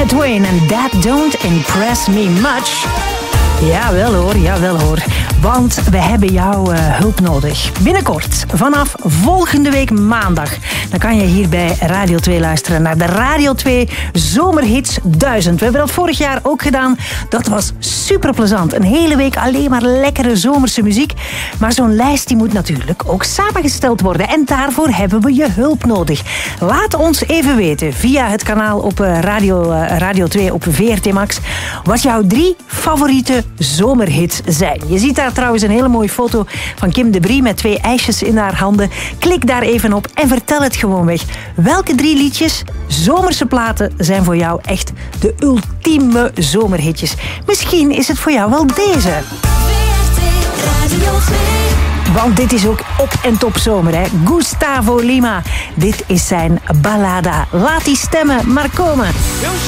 Shania Twain en That Don't Impress Me Much. Jawel hoor. Want we hebben jouw hulp nodig. Binnenkort, vanaf volgende week maandag, dan kan je hier bij Radio 2 luisteren naar de Radio 2 Zomerhits 1000. We hebben dat vorig jaar ook gedaan. Dat was super plezant. Een hele week alleen maar lekkere zomerse muziek. Maar zo'n lijst die moet natuurlijk ook samengesteld worden. En daarvoor hebben we je hulp nodig. Laat ons even weten via het kanaal op Radio 2 op VRT Max wat jouw 3 favoriete zomerhits zijn. Je ziet daar trouwens een hele mooie foto van Kim de Brie met 2 ijsjes in haar handen. Klik daar even op en vertel het gewoon weg. Welke 3 liedjes, zomerse platen, zijn voor jou echt de ultieme zomerhitjes? Misschien is het voor jou wel deze. Want dit is ook op en top zomer, hè? Gustavo Lima. Dit is zijn ballada. Laat die stemmen maar komen.